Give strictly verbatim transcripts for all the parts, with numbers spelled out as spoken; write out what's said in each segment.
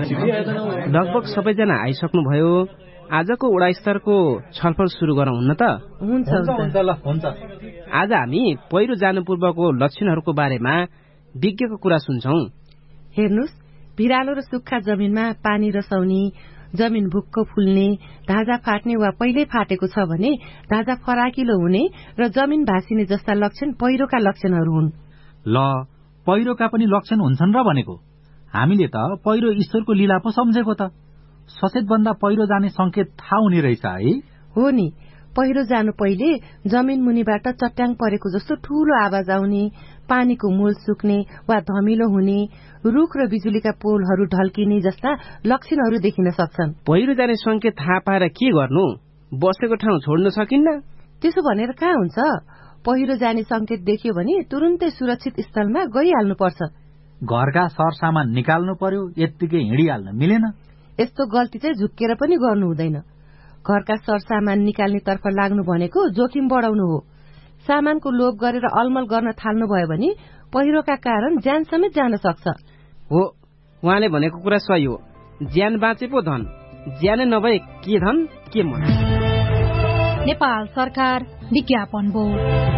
लगभग सबैजना आइसक्नुभयो। आजको वडा स्तरको छलफल सुरु गरौँ न त। हुन्छ हुन्छ ल हुन्छ। आज हामी पहिरो जानु पूर्वको लक्षणहरूको बारेमा विज्ञको कुरा सुन्छौं। हेर्नुस्, भिरालो र सुक्खा जमिनमा पानी रसाउने, जमिन भुक्क फुल्ने, ढाँजा फाट्ने वा पहिल्यै फाटेको छ भने ढाँजा फराकिलो हुने र जमिन भासिने जस्ता लक्षण पहिरोका लक्षणहरू हुन्। ल, पहिरोका पनि लक्षण हुन्छन् र भनेको। हामीले त पहिरो ईश्वरको लीला पो सम्झेको त। सचेत भन्दा पहिरो जाने संकेत थाहा हुने रहेछ है। हो नि, पहिरो जानु पहिले जमिन मुनिबाट चट्याङ परेको जस्तो ठूलो आवाज आउने, पानीको मूल सुक्ने वा धमिलो हुने, रुख र बिजुलीका पोलहरू ढल्किने जस्ता लक्षणहरू देखिन सक्छन्। पहिरो जाने संकेत थाहा पाएर के गर्नु? बसेको ठाउँ छोड्न सकिन्न? त्यसो भनेर कहाँ हुन्छ? पहिरो जाने संकेत देखियो भने तुरुन्तै सुरक्षित स्थलमा गइहाल्नु पर्छ। घरका सरसामान निकाल्नु पर्यो, यत्तिकै हिँडिहाल्न मिलेन। यस्तो गल्ती चाहिँ झुक्केर पनि गर्नु हुँदैन। घरका सरसामान निकाल्ने तर्फ लाग्नु भनेको जोखिम बढाउनु हो। सामानको लोभ गरेर अलमल गर्न थाल्नु भयो भने पहिरोका कारण ज्यान समेत जान सक्छ। हो, उहाँले भनेको कुरा सही हो। ज्यान बाँचे पो धन, ज्यानै नभए के धन के मन। नेपाल सरकार विज्ञापन बोर्ड।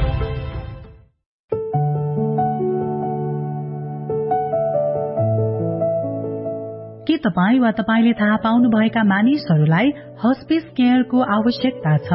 के तपाईँ वा तपाईले थाहा पाउनु भएका मानिसहरूलाई हस्पिस केयरको आवश्यकता छ?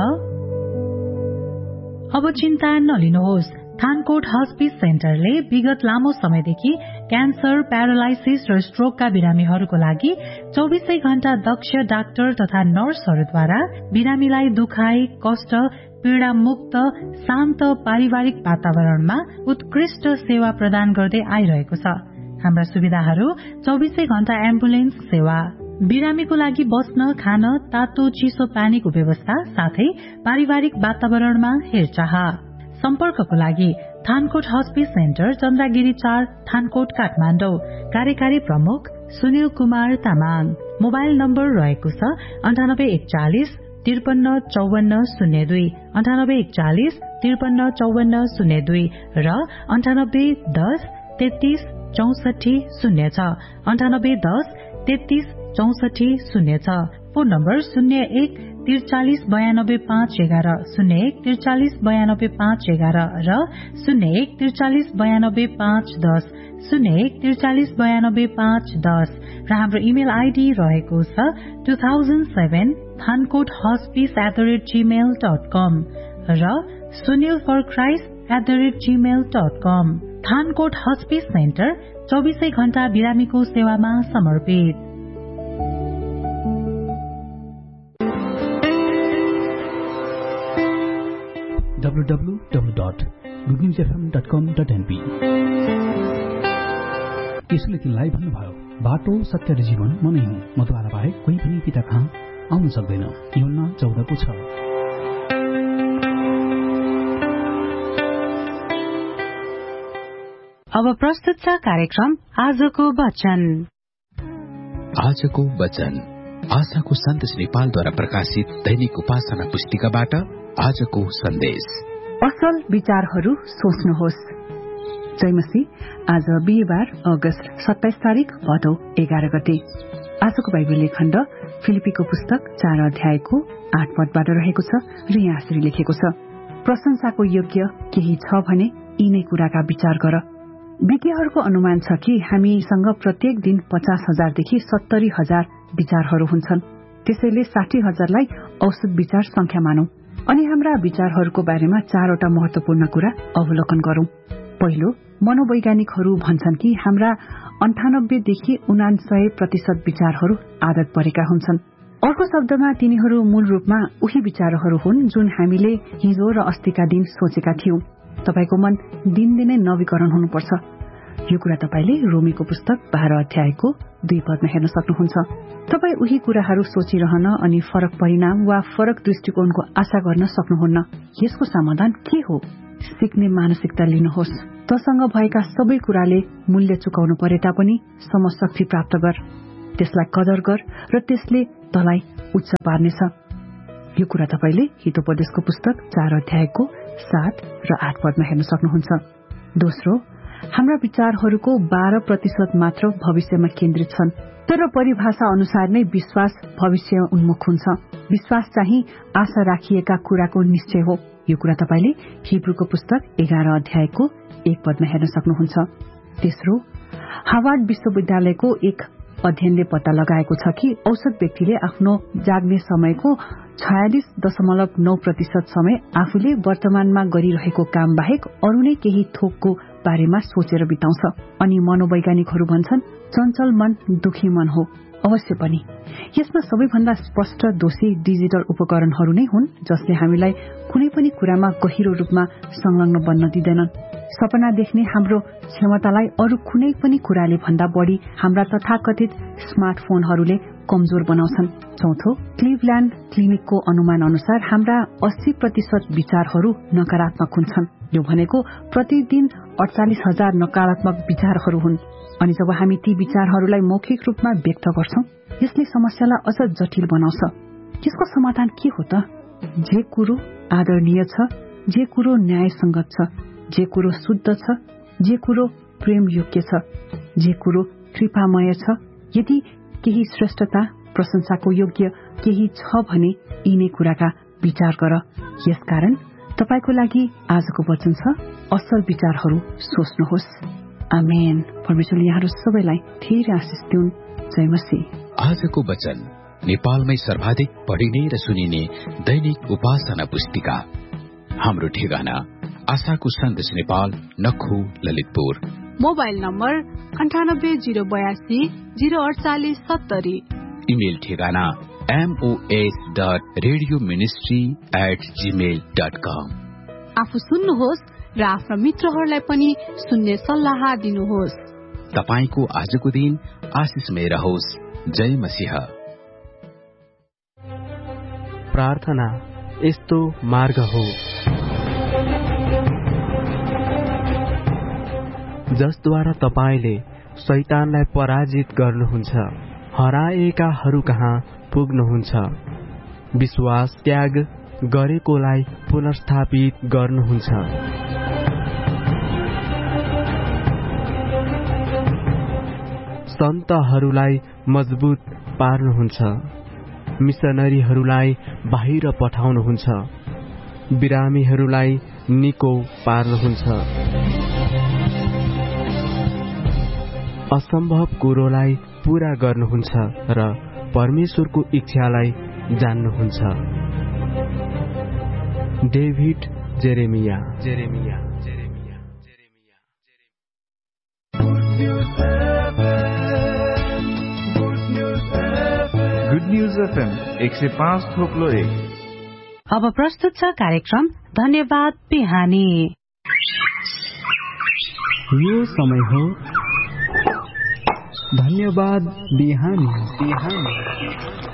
अब चिन्ता नलिनुहोस्। थानकोट हस्पिस सेन्टरले विगत लामो समयदेखि क्यान्सर, प्यारालाइसिस र स्ट्रोकका बिरामीहरूको लागि चौबिसै घण्टा दक्ष डाक्टर तथा नर्सहरूद्वारा बिरामीलाई दुखाइ, कष्ट, पीड़ा मुक्त, शान्त पारिवारिक वातावरणमा उत्कृष्ट सेवा प्रदान गर्दै आइरहेको छ। हाम्रा सुविधाहरू चौबिसै घण्टा एम्बुलेन्स सेवा, बिरामीको लागि बस्न, खान, तातो चिसो पानीको व्यवस्था, साथै पारिवारिक वातावरणमा हेरचाह। सम्पर्कको लागि थानकोट हस्पिस सेन्टर, चन्द्रगिरी चार, थानकोट, काठमाडौँ। कार्यकारी प्रमुख सुनिल कुमार तामाङ। मोबाइल नम्बर रहेको छ अन्ठानब्बे एकचालिस त्रिपन्न चौवन्न शून्य दुई, अन्ठानब्बे एकचालिस त्रिपन्न चौवन्न शून्य दुई र अन्ठानब्बे दस तेत्तीस चौसठी शून्य छ, अन्ठानब्बे दस तेत्तीस चौसठी शून्य छ। फोन नम्बर शून्य एक त्रिचालिस बयानब्बे पाँच एघार, शून्य एक त्रिचालिस बयानब्बे पाँच एघार र शून्य एक त्रिचालिस बयानब्बे पाँच दस, शून्य एक त्रिचालिस बयानब्बे पाँच दस र हाम्रो इमेल आइडी रहेको छ two thousand seven Thankot hospice at the rate Gmail dot कम र Sunil for Christ at the rate Gmail dot com. Thankot hospice centre चौबिसै घण्टा बिरामीको सेवामा समर्पित। W W W dot good news F am dot com dot NP. यसले तिमीलाई भन्नुभयो, बाटो सत्य र जीवन म नै हुँ, मद्वारा बाहेक कोही पनि पिता कहाँ आउन सक्दैन। योना चौधको छ। अब प्रस्तुत छ कार्यक्रम आजको वचन। आजको वचन आशाको सन्देश नेपालद्वारा प्रकाशित दैनिक उपासना पुस्तिकाबाट आजको सन्देश। असल विचारहरू सोच्नुहोस्। जयमसी। आज बिहिबार अगस्त सत्ताइस तारिक भदौ एघार गते। आजको बाइबल खण्ड फिलिपीको पुस्तक चार अध्यायको आठ पदबाट रहेको छ र यहाँ यसरी लेखेको छ, प्रशंसाको योग्य केही छ भने यिनै कुराका विचार गर। विज्ञहरूको अनुमान छ कि हामीसँग प्रत्येक दिन पचास हजारदेखि सत्तरी हजार विचारहरू हुन्छन्। त्यसैले साठी हजारलाई औसत विचार संख्या मानौं अनि हाम्रा विचारहरूको बारेमा चारवटा महत्वपूर्ण कुरा अवलोकन गरौं। पहिलो, मनोवैज्ञानिकहरू भन्छन् कि हाम्रा अन्ठानब्बेदेखि उनासय प्रतिशत विचारहरू आदत परेका हुन्छन्। अर्को शब्दमा तिनीहरू मूल रूपमा उही विचारहरू हुन् जुन हामीले हिजो र अस्तिका दिन सोचेका थियौं। तपाईको मन दिनदिनै नवीकरण हुनुपर्छ। यो कुरा तपाईले रोमीको पुस्तक बाह्र अध्यायको दुई पदमा हेर्न सक्नुहुन्छ। तपाई उही कुराहरू सोचिरहन अनि फरक परिणाम वा फरक दृष्टिकोणको आशा गर्न सक्नुहुन्न। यसको समाधान के हो? सिक्ने मानसिकता लिनुहोस्। तसँग भएका सबै कुराले मूल्य चुकाउनु परे तापनि समशक्ति प्राप्त गर, त्यसलाई कदर गर र त्यसले तलाई उच्च पार्नेछ। यो कुरा तपाईले हितोपदेशको पुस्तक चार अध्यायको सात र आठ पदमा हेर्न सक्नुहुन्छ। दोस्रो, हाम्रा विचारहरूको बाह्र प्रतिशत मात्र भविष्यमा केन्द्रित छन्। तर परिभाषा अनुसार नै विश्वास भविष्य उन्मुख हुन्छ। विश्वास चाहिँ आशा राखिएका कुराको निश्चय हो। यो कुरा तपाईले हिब्रूको पुस्तक एघार अध्यायको एक पदमा हेर्न सक्नुहुन्छ। तेस्रो, हार्वर्ड विश्वविद्यालयको एक अध्ययनले पत्ता लगाएको छ कि औसत व्यक्तिले आफ्नो जाग्ने समयको छयालिस दशमलव नौ प्रतिशत समय आफूले वर्तमानमा गरिरहेको काम बाहेक अरू नै केही थोकको बारेमा सोचेर बिताउँछ। अनि मनोवैज्ञानिकहरू भन्छन् चञ्चल मन दुखी मन हो। अवश्य पनि यसमा सबैभन्दा स्पष्ट दोषी डिजिटल उपकरणहरू नै हुन्, जसले हामीलाई कुनै पनि कुरामा गहिरो रूपमा संलग्न बन्न दिँदैनन्। सपना देख्ने हाम्रो क्षमतालाई अरू कुनै पनि कुराले भन्दा बढी हाम्रा तथाकथित स्मार्टफोनहरूले कमजोर बनाउँछन्। चौथो, क्लिभल्याण्ड क्लिनिकको अनुमान अनुसार हाम्रा अस्सी प्रतिशत विचारहरू नकारात्मक हुन्छन्। यो भनेको प्रतिदिन अडचालिस हजार नकारात्मक विचारहरू हुन्। अनि जब हामी ती विचारहरूलाई मौखिक रूपमा व्यक्त गर्छौं, यसले समस्यालाई अझ जटिल बनाउँछ। यसको समाधान के हो त? जे कुरो आदरणीय छ, जे कुरो न्यायसङ्गत छ, जे कुरो शुद्ध छ, जे कुरो प्रेम योग्य छ, जे कुरो कृपामय छ, यदि केही श्रेष्ठता प्रशंसाको योग्य केही छ भने यी नै कुराका विचार गर। यसकारण तपाईको लागि आजको वचन छ, असल विचारहरू सोच्नुहोस्। आमेन। परमेश्वरले यहाँहरू सबैलाई धेरै आशिष दिउन्। जय मसीह। आजको वचन नेपालमै सर्वाधिक पढिने र सुनिने दैनिक उपासना पुस्तिका। हाम्रो ठेगाना आशाको सन्देश नेपाल, नखु, ललितपुर। मोबाइल नम्बर अन्ठानब्बे जीरो बयासी जीरो अडचालिस सत्तरी। इमेल ठेगाना MOS dot radio ministry at Gmail dot कम। आफू सुन्नुहोस् र आफ्ना मित्रहरूलाई पनि सुन्ने सल्लाह दिनुहोस्। तपाईको आजको दिन आशिषमय रहोस्। जय मसीह। प्रार्थना यस्तो मार्ग हो जसद्वारा तपाईले शैतानलाई पराजित गर्नुहुन्छ, हराएकाहरू कहाँ पुग्नुहुन्छ, विश्वास त्याग गरेकोलाई पुनर्स्थापित गर्नुहुन्छ, सन्तहरूलाई मजबुत पार्नुहुन्छ, मिसनरीहरूलाई बाहिर पठाउनुहुन्छ, बिरामीहरूलाई निको पार्नुहुन्छ, असम्भव कुरोलाई पूरा गर्नुहुन्छ र परमेश्वरको इच्छालाई जान्नुहुन्छ। David Jeremiah Jeremiah Jeremiah Jeremiah good news FM एक सय पाँच थोप्लो एक। अब प्रस्तुत छ कार्यक्रम धन्यवाद बिहानी। यो समय हो धन्यवाद बिहानी।